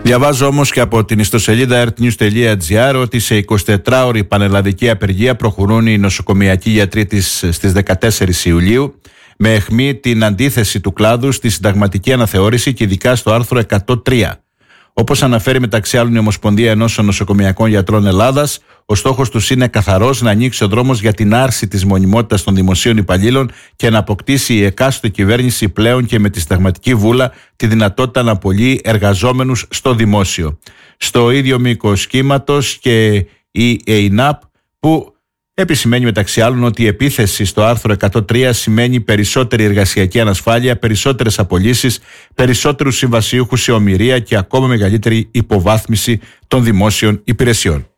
Διαβάζω όμως και από την ιστοσελίδα earthnews.gr ότι σε 24ωρη πανελλαδική απεργία προχωρούν οι νοσοκομειακοί γιατροί στις 14 Ιουλίου, με αιχμή την αντίθεση του κλάδου στη συνταγματική αναθεώρηση και ειδικά στο άρθρο 103. Όπως αναφέρει μεταξύ άλλων η Ομοσπονδία Ενώσεων Νοσοκομειακών Γιατρών Ελλάδας, ο στόχος τους είναι καθαρός να ανοίξει ο δρόμος για την άρση της μονιμότητας των δημοσίων υπαλλήλων και να αποκτήσει η εκάστοτε κυβέρνηση πλέον και με τη συνταγματική βούλα τη δυνατότητα να απολύει εργαζόμενους στο δημόσιο. Στο ίδιο μήκος κύματος και η ΕΙΝΑΠ, που επισημαίνει μεταξύ άλλων ότι η επίθεση στο άρθρο 103 σημαίνει περισσότερη εργασιακή ανασφάλεια, περισσότερες απολύσεις, περισσότερους συμβασιούχους σε ομηρία και ακόμα μεγαλύτερη υποβάθμιση των δημόσιων υπηρεσιών.